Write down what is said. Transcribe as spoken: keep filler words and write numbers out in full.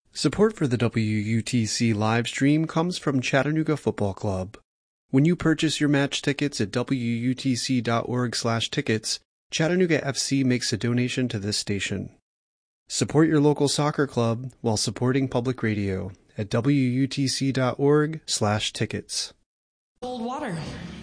Support for the W U T C live stream comes from Chattanooga Football Club. When you purchase your match tickets at W U T C dot org slash tickets, Chattanooga F C makes a donation to this station. Support your local soccer club while supporting public radio at W U T C dot org slash tickets. Cold water.